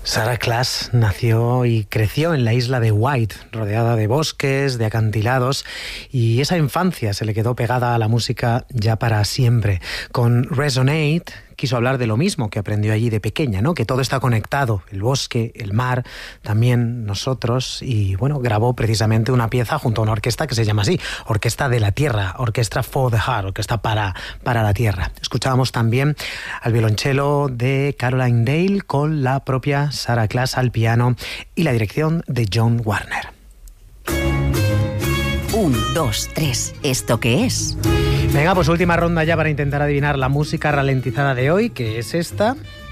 Sarah Class nació y creció en la isla de Wight, rodeada de bosques, de acantilados, y esa infancia se le quedó pegada a la música ya para siempre. Con Resonate quiso hablar de lo mismo que aprendió allí de pequeña, ¿no? Que todo está conectado, el bosque, el mar, también nosotros, y bueno, grabó precisamente una pieza junto a una orquesta que se llama así, Orquesta de la Tierra, Orquesta for the Heart, orquesta para la tierra. Escuchábamos también al violonchelo de Caroline Dale con la propia Sarah Class al piano y la dirección de John Warner. 1, 2, 3, ¿esto qué es? Venga, pues última ronda ya para intentar adivinar la música ralentizada de hoy, que es esta.